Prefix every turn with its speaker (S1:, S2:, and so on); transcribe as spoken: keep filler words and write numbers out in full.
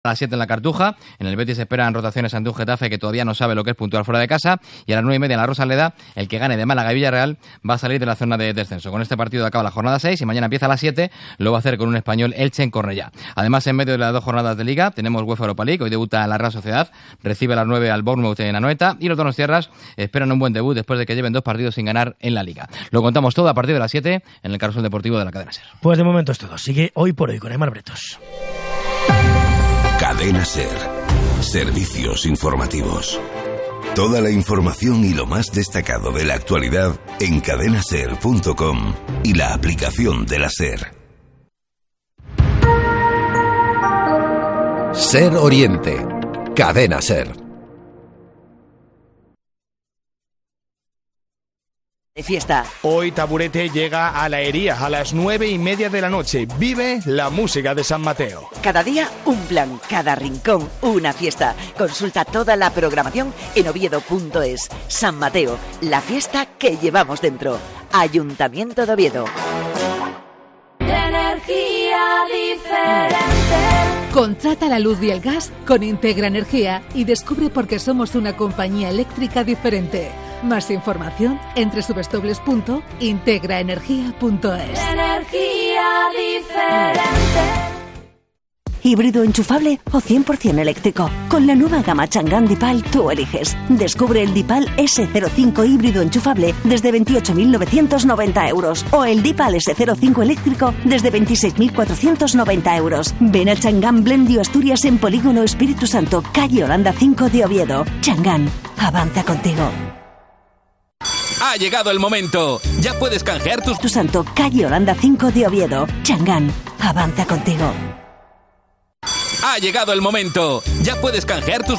S1: A las siete en la Cartuja, en el Betis esperan rotaciones ante un Getafe que todavía no sabe lo que es puntuar fuera de casa, y a las nueve y media en la Rosaleda, el que gane de Málaga y Villarreal va a salir de la zona de descenso. Con este partido acaba la jornada seis y mañana empieza a las siete, lo va a hacer con un Español Elche en Cornellá. Además, en medio de las dos jornadas de Liga, tenemos UEFA Europa League, hoy debuta la Real Sociedad, recibe a las nueve al Bournemouth en Anoeta, y los donostiarras esperan un buen debut después de que lleven dos partidos sin ganar en la Liga. Lo contamos todo a partir de las siete en el Carrusel Deportivo de la Cadena SER.
S2: Pues de momento es todo, sigue Hoy por Hoy con Aymar Bretos.
S3: Cadena SER. Servicios informativos. Toda la información y lo más destacado de la actualidad en cadena ser punto com y la aplicación de la SER.
S4: SER Oriente. Cadena SER.
S5: De fiesta.
S6: Hoy Taburete llega a la Hería a las nueve y media de la noche. Vive la música de San Mateo.
S5: Cada día un plan, cada rincón una fiesta. Consulta toda la programación en oviedo punto es. San Mateo, la fiesta que llevamos dentro. Ayuntamiento de Oviedo.
S7: Energía diferente. Contrata la luz y el gas con Integra Energía y descubre por qué somos una compañía eléctrica diferente. Más información en doble u doble u doble u punto integra energía punto es. Energía diferente.
S8: ¿Híbrido enchufable o cien por ciento eléctrico? Con la nueva gama Chang'an Dipal tú eliges. Descubre el Dipal ese cero cinco híbrido enchufable desde veintiocho mil novecientos noventa euros o el Dipal ese cero cinco eléctrico desde veintiséis mil cuatrocientos noventa euros. Ven a Chang'an Blendio Asturias en Polígono Espíritu Santo, calle Holanda cinco de Oviedo. Chang'an, avanza contigo.
S9: Ha llegado el momento. Ya puedes canjear tus...
S8: Tu Santo, calle Holanda cinco de Oviedo. Chang'an, avanza contigo.
S9: Ha llegado el momento. Ya puedes canjear tus